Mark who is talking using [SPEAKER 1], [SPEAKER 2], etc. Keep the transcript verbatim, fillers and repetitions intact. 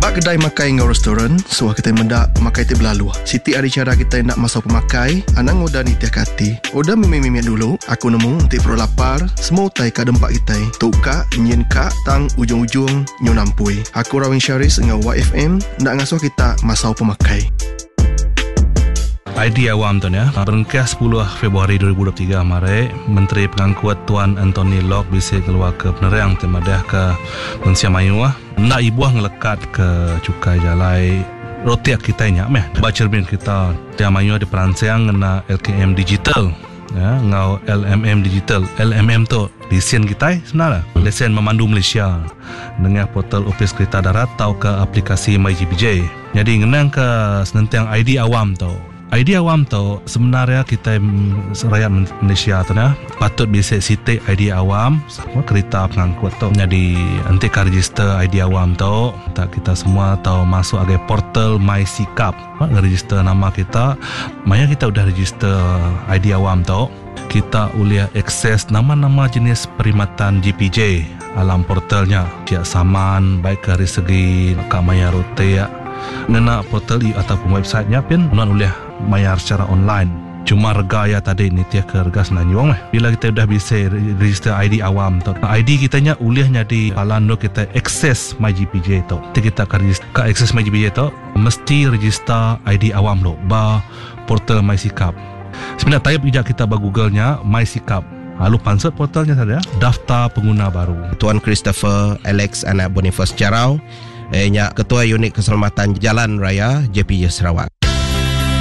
[SPEAKER 1] Pak kedai makai ngau restoran, suah kita mendak pemakai te berlalu. Siti hari cara kita nak masuk pemakai, anang udah ni tiak hati. Udah mimi-mimi dulu, aku nemu nanti perlu lapar, semua utai ka dempak kita. Tuk kak, nyin kak, tang ujung-ujung nyunampui. Aku Rawin Syaris ngau Y F M, nak ngasuh kita masuk pemakai.
[SPEAKER 2] I D awam tu ya. Berengkah sepuluh Februari dua ribu dua puluh tiga kemarin, Menteri Pengangkut Tuan Anthony Lok bisa keluar ke Penerang temadah ke Malaysia Mayu ah. Nak ibuah ngelekat ke cukai jalai rotiak kita nya meh. Baca cermin kita dia Mayu ada perancang ngena L K M digital. Ya, ngau L M M digital. L M M tu lesen kita sebenarnya. Lesen memandu Malaysia dengan portal Office Kereta Darat atau ke aplikasi MyGPJ. Jadi ngenang ke senentiang I D awam tu. I D awam tu sebenarnya kita rakyat Malaysia tu ya patut bisa sitik I D awam sama kereta pengangkut tu. Jadi nanti ka register I D awam tu, tak kita semua tahu masuk agak portal MySikap. Register nama kita, maya kita udah register I D awam tu, kita boleh akses nama-nama jenis perkhidmatan G P J alam portalnya. Dia saman baik dari segi kamaya rote ya. Nena portal ataupun websitenya pun non boleh bayar secara online. Cuma rega ya tadi ni tiap ke rega senanyuang lah. Bila kita dah bisa register I D awam tu, I D kita nya boleh jadi palan do kita akses MyGPJ tu. Nanti kita akan register ke akses MyGPJ tu, mesti register I D awam lo ba portal MySikap. Sebenarnya type ijak kita ba Google-nya MySikap. Lalu pansut portalnya saja daftar pengguna baru.
[SPEAKER 3] Tuan Christopher Alex anak Boniface Jarau, eh, Ketua Unit Keselamatan Jalan Raya J P J Sarawak.